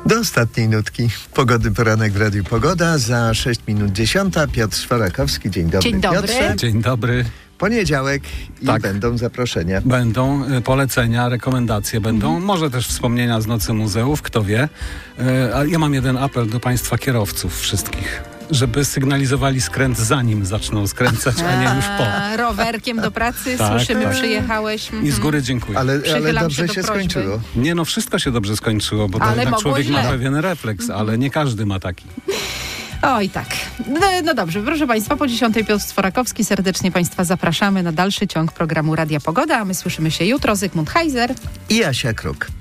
Do ostatniej nutki pogody poranek w Radiu Pogoda. Za 6 minut 10. Piotr Szwarakowski. Dzień dobry, Dzień dobry. Piotrze. Dzień dobry. Poniedziałek i będą zaproszenia. Będą polecenia, rekomendacje będą. Może też wspomnienia z Nocy Muzeów, kto wie. A ja mam jeden apel do państwa kierowców wszystkich, żeby sygnalizowali skręt zanim zaczną skręcać, a nie już po. Rowerkiem do pracy, Tak, słyszymy, tak. przyjechałeś. I z góry dziękuję. Ale Przychylam dobrze się się do prośby. skończyło. Nie, no wszystko się dobrze skończyło, bo to Ale jednak mogło człowiek ma źle. pewien refleks, ale nie każdy ma taki. Oj tak. No dobrze, proszę Państwa, po 10 Piotr Szwarakowski. Serdecznie Państwa zapraszamy na dalszy ciąg programu Radia Pogoda, a my słyszymy się jutro. Zygmunt Heiser I Asia Kruk.